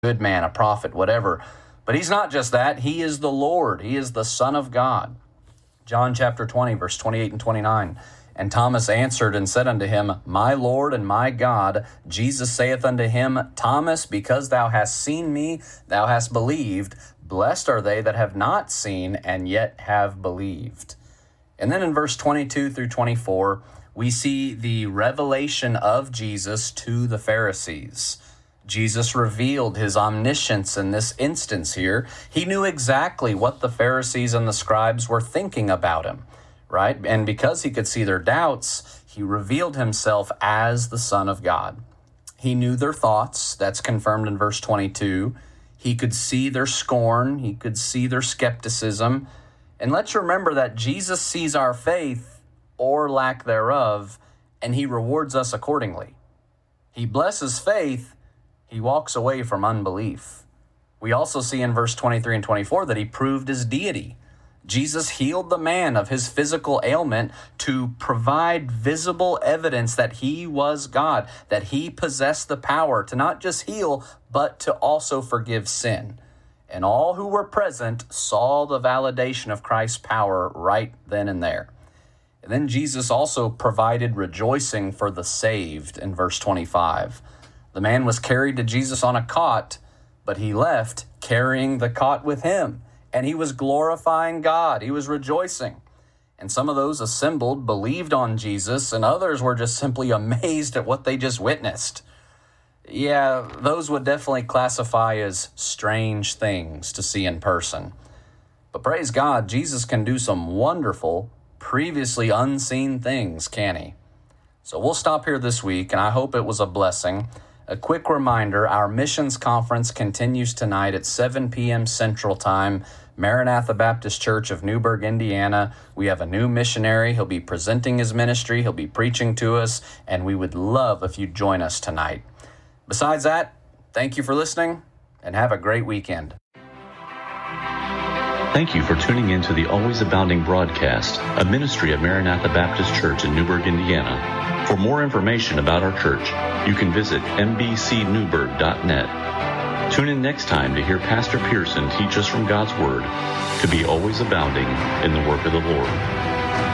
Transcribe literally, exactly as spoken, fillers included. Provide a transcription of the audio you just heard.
good man, a prophet, whatever. But he's not just that. He is the Lord. He is the Son of God. John chapter twenty, verse twenty-eight and twenty-nine. And Thomas answered and said unto him, My Lord and my God. Jesus saith unto him, Thomas, because thou hast seen me, thou hast believed. Blessed are they that have not seen and yet have believed. And then in verse twenty-two through twenty-four, we see the revelation of Jesus to the Pharisees. Jesus revealed his omniscience in this instance here. He knew exactly what the Pharisees and the scribes were thinking about him, right? And because he could see their doubts, he revealed himself as the Son of God. He knew their thoughts. That's confirmed in verse twenty-two. He could see their scorn. He could see their skepticism. And let's remember that Jesus sees our faith or lack thereof, and he rewards us accordingly. He blesses faith. He walks away from unbelief. We also see in verse twenty-three and twenty-four that he proved his deity. Jesus healed the man of his physical ailment to provide visible evidence that he was God, that he possessed the power to not just heal, but to also forgive sin. And all who were present saw the validation of Christ's power right then and there. And then Jesus also provided rejoicing for the saved in verse twenty-five. The man was carried to Jesus on a cot, but he left carrying the cot with him. And he was glorifying God. He was rejoicing. And some of those assembled believed on Jesus, and others were just simply amazed at what they just witnessed. Yeah, those would definitely classify as strange things to see in person. But praise God, Jesus can do some wonderful, previously unseen things, can he? So we'll stop here this week, and I hope it was a blessing. A quick reminder, our missions conference continues tonight at seven p.m. Central Time, Maranatha Baptist Church of Newburgh, Indiana. We have a new missionary. He'll be presenting his ministry. He'll be preaching to us, and we would love if you'd join us tonight. Besides that, thank you for listening, and have a great weekend. Thank you for tuning in to the Always Abounding broadcast, a ministry of Maranatha Baptist Church in Newburgh, Indiana. For more information about our church, you can visit m b c newburgh dot net. Tune in next time to hear Pastor Pearson teach us from God's Word to be always abounding in the work of the Lord.